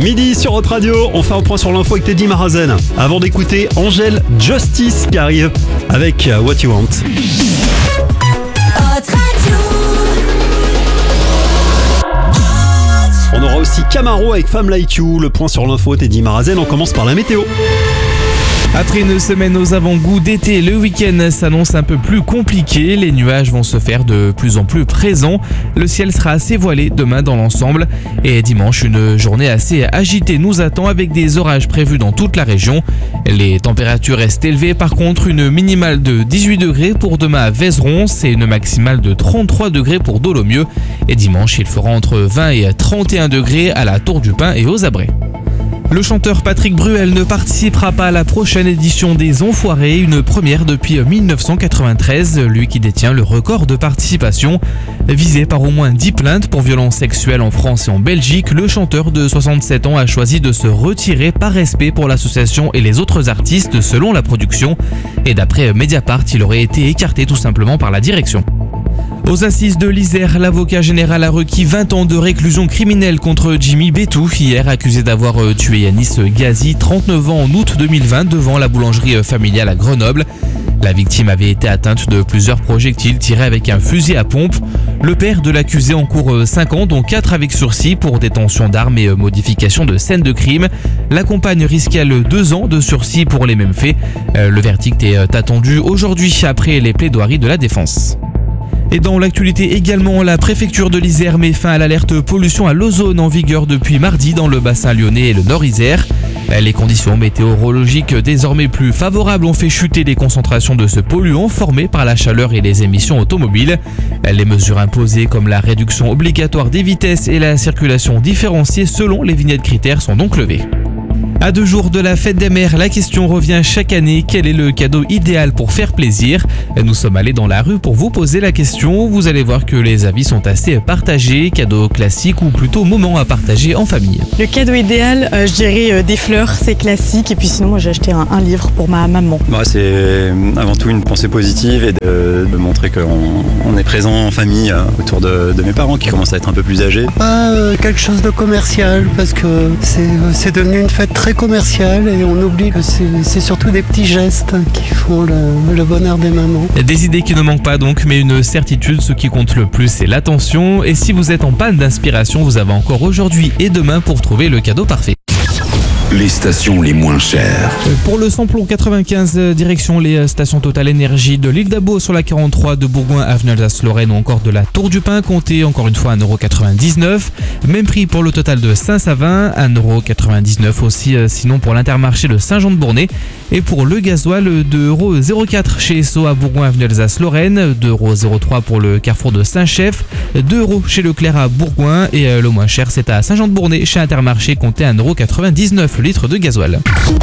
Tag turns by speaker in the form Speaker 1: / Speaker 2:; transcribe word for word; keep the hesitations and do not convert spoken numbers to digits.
Speaker 1: Midi sur Hot Radio, on fait un point sur l'info avec Teddy Marazen. Avant d'écouter Angèle Justice qui arrive avec What You Want. On aura aussi Camaro avec Femme Like You. Le point sur l'info, Teddy Marazen. On commence par la météo.
Speaker 2: Après une semaine aux avant-goûts d'été, le week-end s'annonce un peu plus compliqué. Les nuages vont se faire de plus en plus présents. Le ciel sera assez voilé demain dans l'ensemble. Et dimanche, une journée assez agitée nous attend avec des orages prévus dans toute la région. Les températures restent élevées. Par contre, une minimale de dix-huit degrés pour demain à Vézeron et une maximale de trente-trois degrés pour Dolomieu. Et dimanche, il fera entre vingt et trente et un degrés à la Tour du Pin et aux Abrets. Le chanteur Patrick Bruel ne participera pas à la prochaine édition des Enfoirés, une première depuis dix-neuf cent quatre-vingt-treize, lui qui détient le record de participation. Visé par au moins dix plaintes pour violences sexuelles en France et en Belgique, le chanteur de soixante-sept ans a choisi de se retirer par respect pour l'association et les autres artistes selon la production. Et d'après Mediapart, il aurait été écarté tout simplement par la direction. Aux assises de l'Isère, l'avocat général a requis vingt ans de réclusion criminelle contre Jimmy Bétou, hier accusé d'avoir tué Yanis Ghazi, trente-neuf ans, en août deux mille vingt devant la boulangerie familiale à Grenoble. La victime avait été atteinte de plusieurs projectiles tirés avec un fusil à pompe. Le père de l'accusé encourt cinq ans, dont quatre avec sursis pour détention d'armes et modification de scène de crime. La compagne risque elle deux ans de sursis pour les mêmes faits. Le verdict est attendu aujourd'hui après les plaidoiries de la défense. Et dans l'actualité également, la préfecture de l'Isère met fin à l'alerte pollution à l'ozone en vigueur depuis mardi dans le bassin lyonnais et le Nord-Isère. Les conditions météorologiques désormais plus favorables ont fait chuter les concentrations de ce polluant formé par la chaleur et les émissions automobiles. Les mesures imposées comme la réduction obligatoire des vitesses et la circulation différenciée selon les vignettes critères sont donc levées. À deux jours de la fête des mères, la question revient chaque année. Quel est le cadeau idéal pour faire plaisir ? Nous sommes allés dans la rue pour vous poser la question. Vous allez voir que les avis sont assez partagés. Cadeau classique ou plutôt moment à partager en famille.
Speaker 3: Le cadeau idéal, euh, je dirais euh, des fleurs, c'est classique. Et puis sinon, moi j'ai acheté un, un livre pour ma maman.
Speaker 4: Bah, c'est avant tout une pensée positive et de, de montrer qu'on on est présent en famille euh, autour de, de mes parents qui commencent à être un peu plus âgés.
Speaker 5: Pas euh, quelque chose de commercial parce que c'est, c'est devenu une fête très commercial et on oublie que c'est, c'est surtout des petits gestes qui font le, le bonheur des mamans.
Speaker 2: Des idées qui ne manquent pas donc, mais une certitude, ce qui compte le plus c'est l'attention. Et si vous êtes en panne d'inspiration, vous avez encore aujourd'hui et demain pour trouver le cadeau parfait.
Speaker 6: Les stations les moins chères.
Speaker 2: Pour le samplon quatre-vingt-quinze, direction les stations Total Énergie de l'île d'Abo sur la quarante-trois, de Bourgoin, avenue Alsace-Lorraine ou encore de la Tour du Pin, comptez encore une fois un euro quatre-vingt-dix-neuf. Même prix pour le total de Saint-Savin, un euro quatre-vingt-dix-neuf aussi, sinon pour l'Intermarché de Saint-Jean-de-Bournay. Et pour le gasoil, deux euros zéro quatre chez Esso à Bourgoin, avenue Alsace-Lorraine, deux euros zéro trois pour le Carrefour de Saint-Chef, deux euros chez Leclerc à Bourgoin et le moins cher c'est à Saint-Jean-de-Bournay chez Intermarché, comptez un euro quatre-vingt-dix-neuf litre de gasoil.